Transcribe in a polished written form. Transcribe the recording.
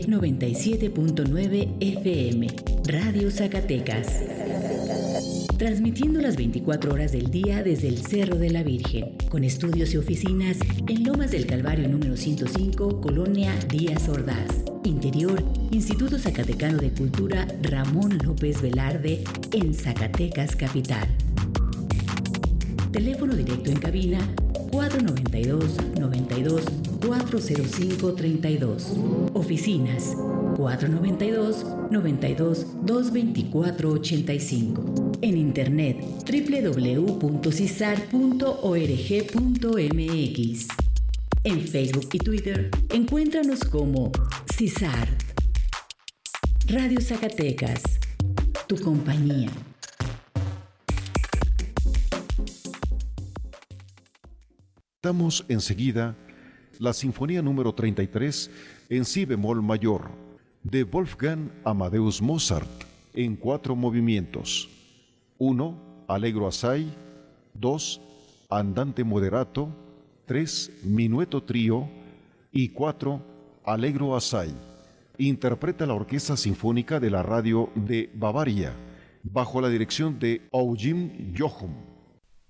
97.9 FM, Radio Zacatecas. Transmitiendo las 24 horas del día desde el Cerro de la Virgen, con estudios y oficinas en Lomas del Calvario número 105, Colonia Díaz Ordaz. Interior, Instituto Zacatecano de Cultura Ramón López Velarde, en Zacatecas Capital. Teléfono directo en cabina 492-405-32. Oficinas 492-92-224-85. En internet www.cisar.org.mx. En Facebook y Twitter encuéntranos como CISAR. Radio Zacatecas, tu compañía. Damos enseguida la Sinfonía número 33 en Si bemol mayor de Wolfgang Amadeus Mozart en 4 movimientos. 1. Allegro assai. 2. Andante moderato. 3. Minueto trío. Y 4. Allegro assai. Interpreta la Orquesta Sinfónica de la Radio de Bavaria bajo la dirección de Eugen Jochum.